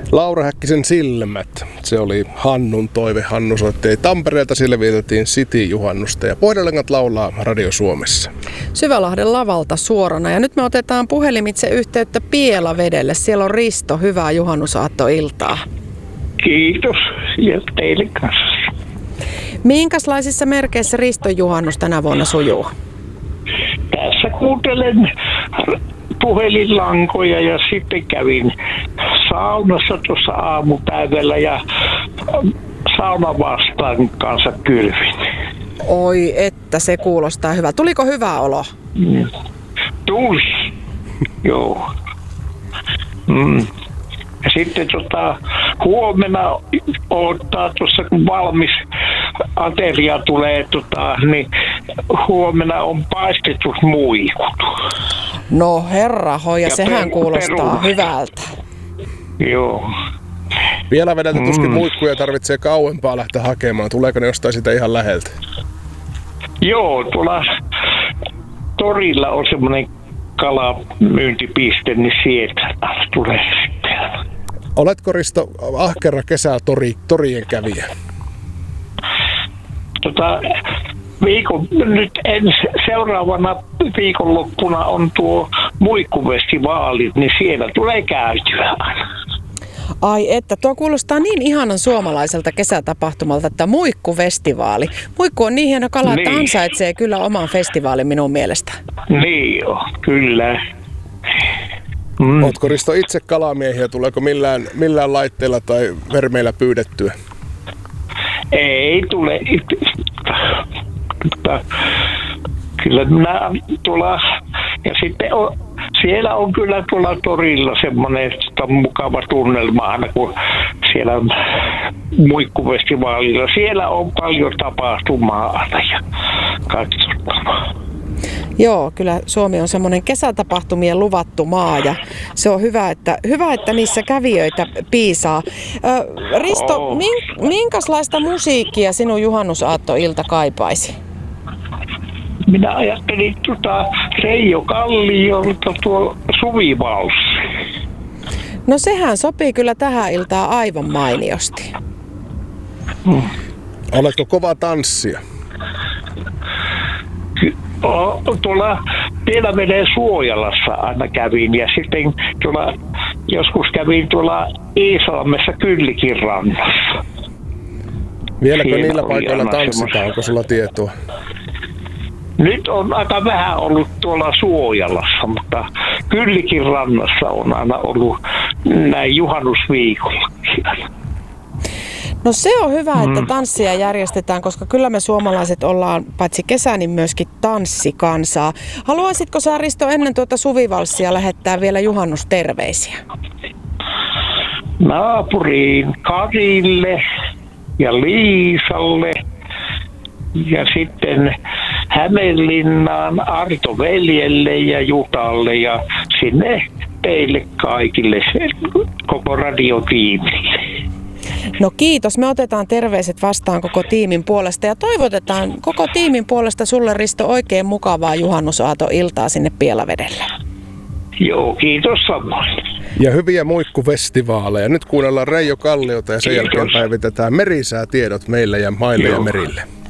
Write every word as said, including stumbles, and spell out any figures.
Laura Häkkisen Silmät. Se oli Hannun toive. Hannu soitti Tampereelta, sille vietettiin City-juhannusta ja Pohjolangat laulaa Radio Suomessa. Syvälahden lavalta suorana ja nyt me otetaan puhelimitse yhteyttä Pielavedelle. Siellä on Risto, hyvää juhannusaattoiltaa. Kiitos ja teille kanssa. Minkälaisissa merkeissä Riston juhannus tänä vuonna sujuu? Tässä kuuntelen puhelinlankoja ja sitten kävin saunassa tuossa aamupäivällä ja sauna vastaan kanssa kylvin. Oi, että se kuulostaa hyvä. Tuliko hyvä olo? Mm. Tuli, joo. Mm. Ja sitten tota, huomenna odottaa tuossa kun valmis ateria tulee, tota, niin huomenna on paistetut muikut. No herra hoja, ja sehän per, kuulostaa perunat. hyvältä. Joo. Vielä vedeltä tuskin Mm. muikkuja tarvitsee kauempaa lähteä hakemaan. Tuleeko ne jostain sitä ihan läheltä? Joo, tuolla torilla on semmoinen kalamyyntipiste, niin sieltä tulee sitten. Oletko Risto ahkera kesätori, torien kävijä? Tota, viikon, nyt ens, seuraavana viikonloppuna on tuo muikkufestivaali, niin siellä tulee käytyä aina. Ai että, tuo kuulostaa niin ihanan suomalaiselta kesätapahtumalta, että muikkufestivaali. Muikku on niin hieno kala, että Niin. ansaitsee kyllä oman festivaalin minun mielestä. Niin joo, kyllä. Mm. Ootko Risto itse kalamiehiä? Tuleeko millään, millään laitteilla tai vermeillä pyydettyä? Ei tule. Kyllä minä tuolla, ja sitten on, siellä on kyllä tuolla torilla semmoinen mukava tunnelma aina, kun siellä on muikkufestivaalilla. Siellä on paljon tapahtumaa aina ja katsottavaa. Joo, kyllä Suomi on semmoinen kesätapahtumien luvattu maa ja se on hyvä, että, hyvä, että niissä kävijöitä piisaa. Ö, Risto, Oh. min, minkälaista musiikkia sinun juhannusaattoilta kaipaisi? Minä ajattelin tuota Reijo Kalliolta tuo Suvivalssi. No sehän sopii kyllä tähän iltaan aivan mainiosti. Hmm. Oletko kova tanssia? O, tuolla Pielaveden Suojalassa aina kävin ja sitten tuolla, joskus kävin tuolla Iisalmessa Kyllikin rannassa. Vieläkö Siinä niillä oli paikoilla aina tanssitaan? semmoista. Onko sulla tietoa? Nyt on aika vähän ollut tuolla Suojalassa, mutta Kyllikin rannassa on aina ollut näin juhannusviikolla. No se on hyvä, että tanssia järjestetään, koska kyllä me suomalaiset ollaan paitsi kesä, niin myöskin tanssikansaa. Haluaisitko sä, Risto, ennen tuota suvivalssia lähettää vielä juhannusterveisiä? Naapuriin Karille ja Liisalle ja sitten Hämeenlinnaan Arto veljelle ja Jutalle ja sinne teille kaikille, koko radiotiimille. No kiitos, me otetaan terveiset vastaan koko tiimin puolesta ja toivotetaan koko tiimin puolesta sulle, Risto, oikein mukavaa juhannusaato-iltaa sinne Pielavedelle. Joo, kiitos samoin. Ja hyviä muikkufestivaaleja. Nyt kuunnellaan Reijo Kalliota ja sen Kiitos. jälkeen päivitetään merisäätiedot meille ja maille Joo. ja merille.